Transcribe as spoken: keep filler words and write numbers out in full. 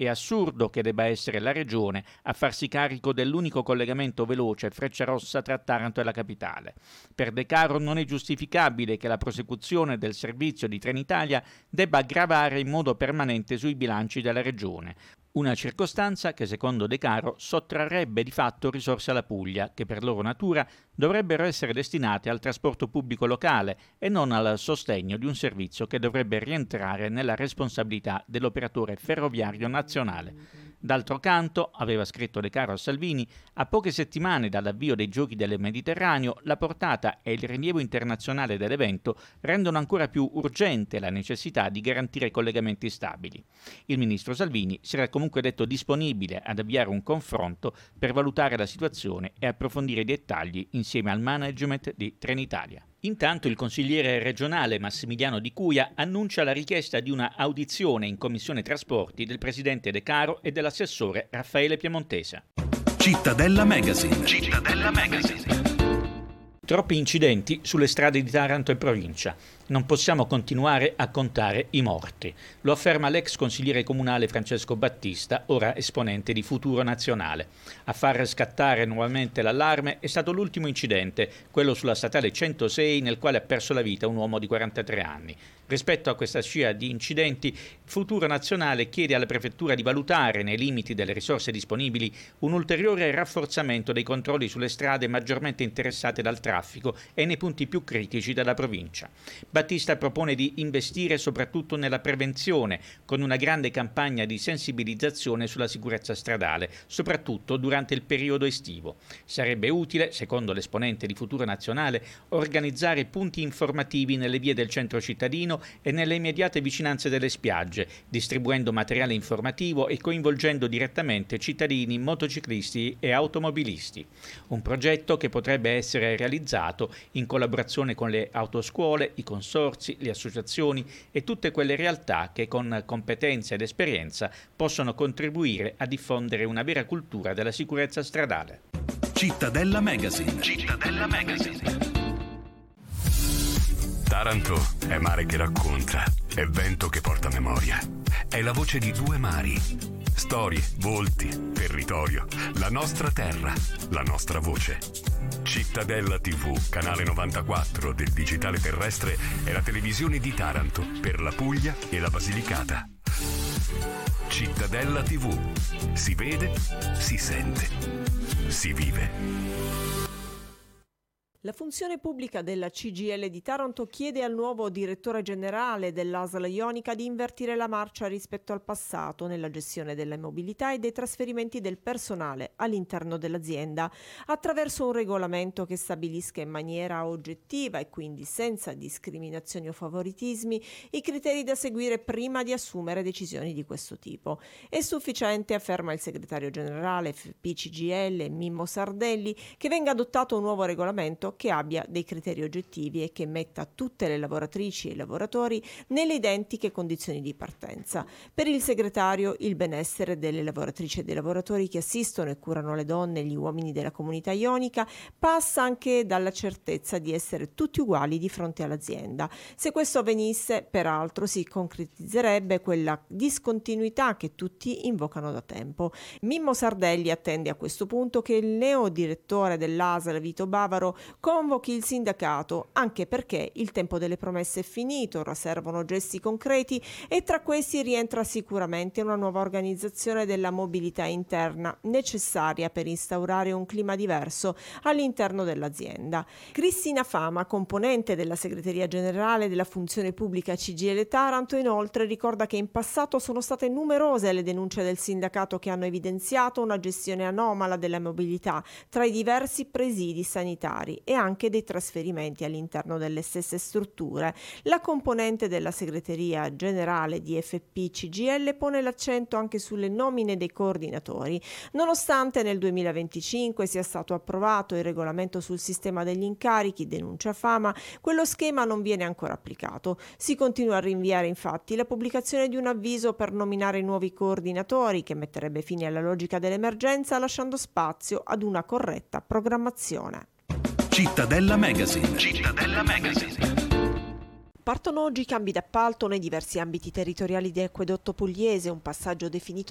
È assurdo che debba essere la Regione a farsi carico dell'unico collegamento veloce Frecciarossa tra Taranto e la capitale. Per De Caro non è giustificabile che la prosecuzione del servizio di Trenitalia debba gravare in modo permanente sui bilanci della Regione. Una circostanza che, secondo De Caro, sottrarrebbe di fatto risorse alla Puglia, che per loro natura dovrebbero essere destinate al trasporto pubblico locale e non al sostegno di un servizio che dovrebbe rientrare nella responsabilità dell'operatore ferroviario nazionale. D'altro canto, aveva scritto De Caro a Salvini, a poche settimane dall'avvio dei Giochi del Mediterraneo, la portata e il rilievo internazionale dell'evento rendono ancora più urgente la necessità di garantire collegamenti stabili. Il ministro Salvini si era comunque detto disponibile ad avviare un confronto per valutare la situazione e approfondire i dettagli insieme al management di Trenitalia. Intanto il consigliere regionale Massimiliano Di Cuia annuncia la richiesta di una audizione in Commissione Trasporti del presidente De Caro e dell'assessore Raffaele Piemontesa. Cittadella Magazine. Cittadella Magazine. Troppi incidenti sulle strade di Taranto e provincia. Non possiamo continuare a contare i morti. Lo afferma l'ex consigliere comunale Francesco Battista, ora esponente di Futuro Nazionale. A far scattare nuovamente l'allarme è stato l'ultimo incidente, quello sulla statale centosei, nel quale ha perso la vita un uomo di quarantatré anni. Rispetto a questa scia di incidenti, Futuro Nazionale chiede alla Prefettura di valutare, nei limiti delle risorse disponibili, un ulteriore rafforzamento dei controlli sulle strade maggiormente interessate dal traffico e nei punti più critici della provincia. Battista propone di investire soprattutto nella prevenzione, con una grande campagna di sensibilizzazione sulla sicurezza stradale, soprattutto durante il periodo estivo. Sarebbe utile, secondo l'esponente di Futuro Nazionale, organizzare punti informativi nelle vie del centro cittadino e nelle immediate vicinanze delle spiagge, distribuendo materiale informativo e coinvolgendo direttamente cittadini, motociclisti e automobilisti. Un progetto che potrebbe essere realizzato in collaborazione con le autoscuole, i consorzi, le associazioni e tutte quelle realtà che con competenza ed esperienza possono contribuire a diffondere una vera cultura della sicurezza stradale. Cittadella Magazine. Cittadella Magazine. Taranto è mare che racconta, è vento che porta memoria, è la voce di due mari, storie, volti, territorio, la nostra terra, la nostra voce. Cittadella tivù, canale novantaquattro del digitale terrestre, è la televisione di Taranto per la Puglia e la Basilicata. Cittadella tivù, si vede, si sente, si vive. La funzione pubblica della C G I L di Taranto chiede al nuovo direttore generale dell'A S L Ionica di invertire la marcia rispetto al passato nella gestione della mobilità e dei trasferimenti del personale all'interno dell'azienda, attraverso un regolamento che stabilisca in maniera oggettiva e quindi senza discriminazioni o favoritismi i criteri da seguire prima di assumere decisioni di questo tipo. È sufficiente, afferma il segretario generale F P C G I L Mimmo Sardelli, che venga adottato un nuovo regolamento che abbia dei criteri oggettivi e che metta tutte le lavoratrici e i lavoratori nelle identiche condizioni di partenza. Per il segretario, il benessere delle lavoratrici e dei lavoratori che assistono e curano le donne e gli uomini della comunità ionica passa anche dalla certezza di essere tutti uguali di fronte all'azienda. Se questo avvenisse, peraltro, si concretizzerebbe quella discontinuità che tutti invocano da tempo. Mimmo Sardelli attende a questo punto che il neo direttore dell'A S L Vito Bavaro convochi il sindacato, anche perché il tempo delle promesse è finito, ora servono gesti concreti e tra questi rientra sicuramente una nuova organizzazione della mobilità interna necessaria per instaurare un clima diverso all'interno dell'azienda. Cristina Fama, componente della segreteria generale della funzione pubblica C G I L Taranto, inoltre ricorda che in passato sono state numerose le denunce del sindacato che hanno evidenziato una gestione anomala della mobilità tra i diversi presidi sanitari e anche dei trasferimenti all'interno delle stesse strutture. La componente della segreteria generale di F P C G I L pone l'accento anche sulle nomine dei coordinatori. Nonostante nel duemilaventicinque sia stato approvato il regolamento sul sistema degli incarichi, denuncia Fama, quello schema non viene ancora applicato. Si continua a rinviare infatti la pubblicazione di un avviso per nominare i nuovi coordinatori, che metterebbe fine alla logica dell'emergenza, lasciando spazio ad una corretta programmazione. Cittadella Magazine. Cittadella Magazine. Partono oggi i cambi d'appalto nei diversi ambiti territoriali di Acquedotto Pugliese, un passaggio definito